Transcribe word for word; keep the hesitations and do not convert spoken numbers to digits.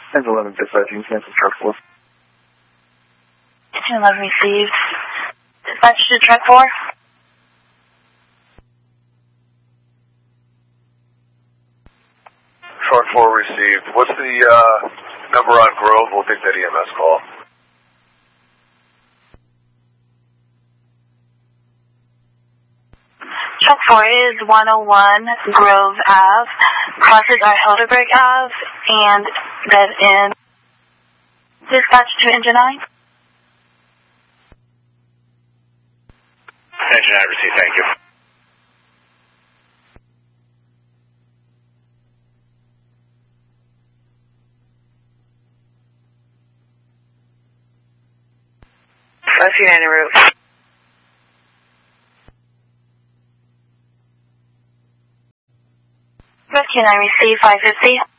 ten eleven dispatching, cancel truck four. ten eleven received. Dispatch to truck four. Truck four received. What's the uh, number on Grove? We'll take that E M S call. Truck four is one oh one Grove Ave. Crosses are Hildebrand Ave and dead end. Dispatch to engine nine. Engine nine received, thank you. five two nine en route. five two nine received, five fifty.